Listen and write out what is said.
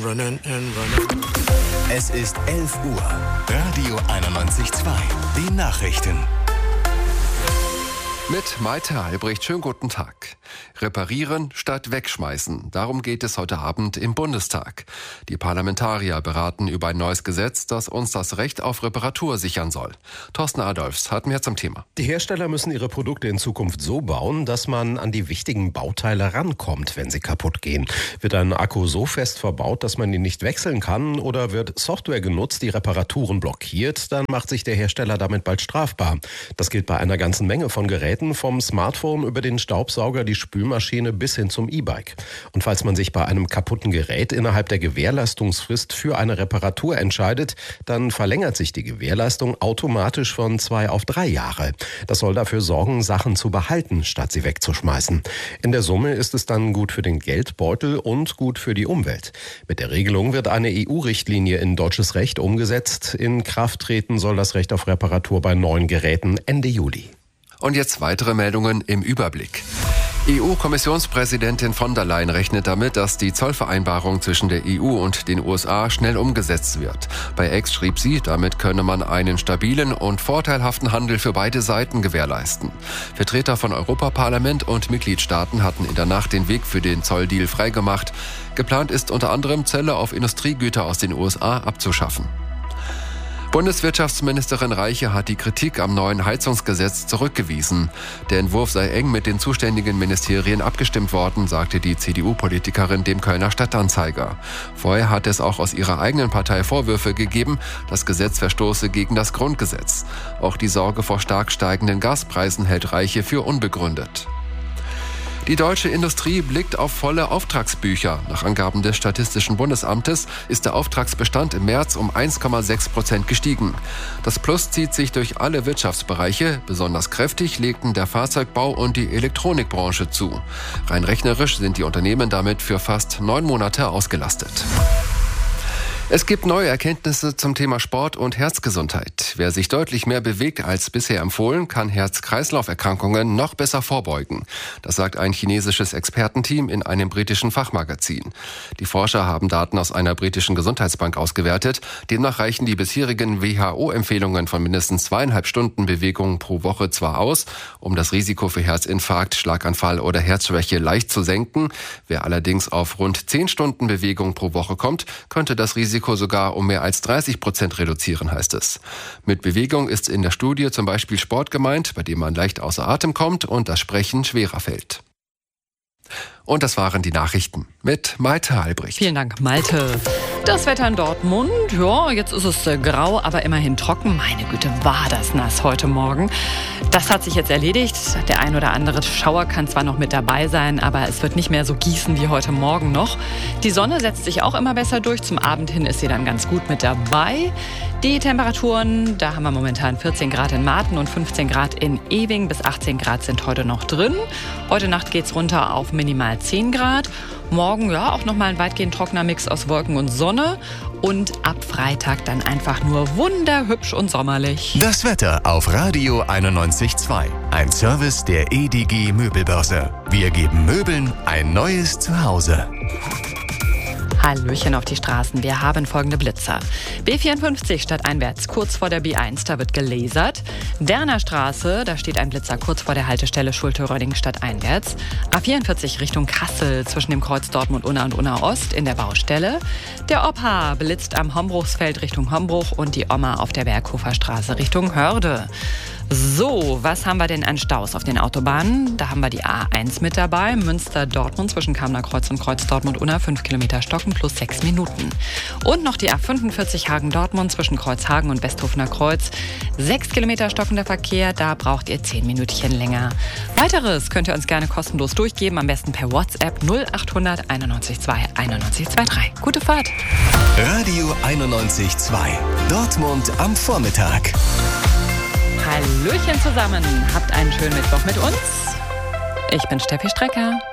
Es ist 11 Uhr. Radio 91.2. Die Nachrichten. Mit Malte Albrecht, schönen guten Tag. Reparieren statt wegschmeißen. Darum geht es heute Abend im Bundestag. Die Parlamentarier beraten über ein neues Gesetz, das uns das Recht auf Reparatur sichern soll. Thorsten Adolfs hat mehr zum Thema. Die Hersteller müssen ihre Produkte in Zukunft so bauen, dass man an die wichtigen Bauteile rankommt, wenn sie kaputt gehen. Wird ein Akku so fest verbaut, dass man ihn nicht wechseln kann, oder wird Software genutzt, die Reparaturen blockiert, dann macht sich der Hersteller damit bald strafbar. Das gilt bei einer ganzen Menge von Geräten, vom Smartphone über den Staubsauger, die Spülmaschine bis hin zum E-Bike. Und falls man sich bei einem kaputten Gerät innerhalb der Gewährleistungsfrist für eine Reparatur entscheidet, dann verlängert sich die Gewährleistung automatisch von 2 auf 3 Jahre. Das soll dafür sorgen, Sachen zu behalten, statt sie wegzuschmeißen. In der Summe ist es dann gut für den Geldbeutel und gut für die Umwelt. Mit der Regelung wird eine EU-Richtlinie in deutsches Recht umgesetzt. In Kraft treten soll das Recht auf Reparatur bei neuen Geräten Ende Juli. Und jetzt weitere Meldungen im Überblick. EU-Kommissionspräsidentin von der Leyen rechnet damit, dass die Zollvereinbarung zwischen der EU und den USA schnell umgesetzt wird. Bei X schrieb sie, damit könne man einen stabilen und vorteilhaften Handel für beide Seiten gewährleisten. Vertreter von Europaparlament und Mitgliedstaaten hatten in der Nacht den Weg für den Zolldeal freigemacht. Geplant ist unter anderem, Zölle auf Industriegüter aus den USA abzuschaffen. Bundeswirtschaftsministerin Reiche hat die Kritik am neuen Heizungsgesetz zurückgewiesen. Der Entwurf sei eng mit den zuständigen Ministerien abgestimmt worden, sagte die CDU-Politikerin dem Kölner Stadtanzeiger. Vorher hat es auch aus ihrer eigenen Partei Vorwürfe gegeben, das Gesetz verstoße gegen das Grundgesetz. Auch die Sorge vor stark steigenden Gaspreisen hält Reiche für unbegründet. Die deutsche Industrie blickt auf volle Auftragsbücher. Nach Angaben des Statistischen Bundesamtes ist der Auftragsbestand im März um 1,6% gestiegen. Das Plus zieht sich durch alle Wirtschaftsbereiche. Besonders kräftig legten der Fahrzeugbau und die Elektronikbranche zu. Rein rechnerisch sind die Unternehmen damit für fast 9 Monate ausgelastet. Es gibt neue Erkenntnisse zum Thema Sport und Herzgesundheit. Wer sich deutlich mehr bewegt als bisher empfohlen, kann Herz-Kreislauf-Erkrankungen noch besser vorbeugen. Das sagt ein chinesisches Expertenteam in einem britischen Fachmagazin. Die Forscher haben Daten aus einer britischen Gesundheitsbank ausgewertet. Demnach reichen die bisherigen WHO-Empfehlungen von mindestens 2,5 Stunden Bewegung pro Woche zwar aus, um das Risiko für Herzinfarkt, Schlaganfall oder Herzschwäche leicht zu senken. Wer allerdings auf rund 10 Stunden Bewegung pro Woche kommt, könnte das Risiko sogar um mehr als 30% reduzieren, heißt es. Mit Bewegung ist in der Studie zum Beispiel Sport gemeint, bei dem man leicht außer Atem kommt und das Sprechen schwerer fällt. Und das waren die Nachrichten mit Malte Albrecht. Vielen Dank, Malte. Das Wetter in Dortmund, ja, jetzt ist es grau, aber immerhin trocken. Meine Güte, war das nass heute Morgen. Das hat sich jetzt erledigt. Der ein oder andere Schauer kann zwar noch mit dabei sein, aber es wird nicht mehr so gießen wie heute Morgen noch. Die Sonne setzt sich auch immer besser durch. Zum Abend hin ist sie dann ganz gut mit dabei. Die Temperaturen, da haben wir momentan 14 Grad in Marten und 15 Grad in Ewing. Bis 18 Grad sind heute noch drin. Heute Nacht geht's runter auf minimal 10 Grad. Morgen ja auch nochmal ein weitgehend trockener Mix aus Wolken und Sonne. Und ab Freitag dann einfach nur wunderhübsch und sommerlich. Das Wetter auf Radio 91.2. Ein Service der EDG Möbelbörse. Wir geben Möbeln ein neues Zuhause. Hallöchen auf die Straßen. Wir haben folgende Blitzer. B54 stadteinwärts, kurz vor der B1, da wird gelasert. Derner Straße, da steht ein Blitzer kurz vor der Haltestelle Schulte-Rödding stadteinwärts. A44 Richtung Kassel, zwischen dem Kreuz Dortmund-Unna und Unna-Ost in der Baustelle. Der Opa blitzt am Hombruchsfeld Richtung Hombruch und die Oma auf der Berghofer Straße Richtung Hörde. So, was haben wir denn an Staus auf den Autobahnen? Da haben wir die A1 mit dabei. Münster-Dortmund zwischen Kamener Kreuz und Kreuz Dortmund-Unna 5 Kilometer stocken plus 6 Minuten. Und noch die A45 Hagen-Dortmund zwischen Kreuzhagen und Westhofener Kreuz. 6 Kilometer stockender Verkehr, da braucht ihr 10 Minütchen länger. Weiteres könnt ihr uns gerne kostenlos durchgeben, am besten per WhatsApp 0800 91 2 91 23. Gute Fahrt! Radio 91.2. Dortmund am Vormittag. Hallöchen zusammen, habt einen schönen Mittwoch mit uns. Ich bin Steffi Strecker.